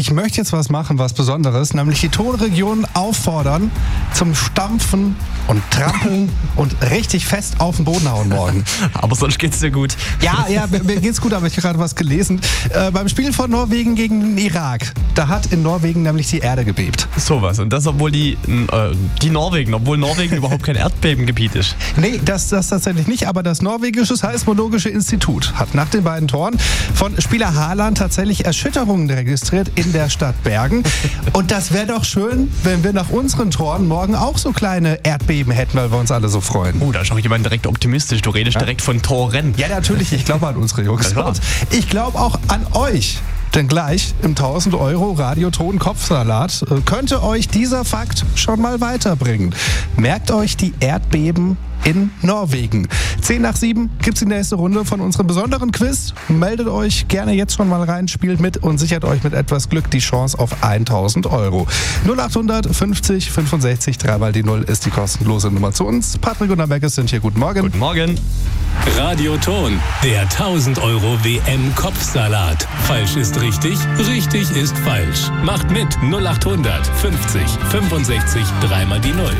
Ich möchte jetzt was machen, was Besonderes, nämlich die Tonregion auffordern zum Stampfen und Trampeln und richtig fest auf den Boden hauen morgen. Aber sonst geht's dir gut. Ja, mir geht's gut, aber ich habe gerade was gelesen. Beim Spiel von Norwegen gegen den Irak, da hat in Norwegen nämlich die Erde gebebt. Sowas. Und das, obwohl obwohl Norwegen überhaupt kein Erdbebengebiet ist. Nee, das tatsächlich nicht, aber das norwegische Seismologische Institut hat nach den beiden Toren von Spieler Haaland tatsächlich Erschütterungen registriert in der Stadt Bergen. Und das wäre doch schön, wenn wir nach unseren Toren morgen auch so kleine Erdbeben hätten, weil wir uns alle so freuen. Oh, da ist auch jemand direkt optimistisch. Du redest direkt von Toren. Ja, natürlich, ich glaube an unsere Jungs. Und ich glaube auch an euch. Denn gleich im 1000 € Radioton-Kopfsalat könnte euch dieser Fakt schon mal weiterbringen. Merkt euch die Erdbeben in Norwegen. 7:10 gibt's die nächste Runde von unserem besonderen Quiz. Meldet euch gerne jetzt schon mal rein, spielt mit und sichert euch mit etwas Glück die Chance auf 1000 €. 0800 50 65 3x0 ist die kostenlose Nummer zu uns. Patrick und Rebecca sind hier. Guten Morgen. Guten Morgen. Radioton, der 1000 € WM-Kopfsalat. Falsch ist richtig, richtig ist falsch. Macht mit 0800 50 65 3x0.